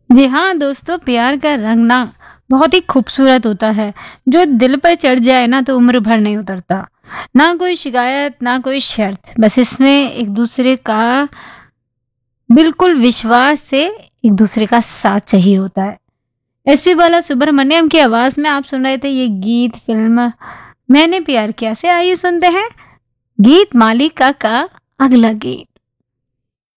जी हाँ दोस्तों, प्यार का रंग ना बहुत ही खूबसूरत होता है। जो दिल पर चढ़ जाए ना तो उम्र भर नहीं उतरता। ना कोई शिकायत, ना कोई शर्त, बस इसमें एक दूसरे का बिल्कुल विश्वास से एक दूसरे का साथ चाहिए होता है। एसपी बाला सुब्रमण्यम की आवाज में आप सुन रहे थे ये गीत फिल्म मैंने प्यार किया से। आइए सुनते हैं गीत मालिका का अगला गीत।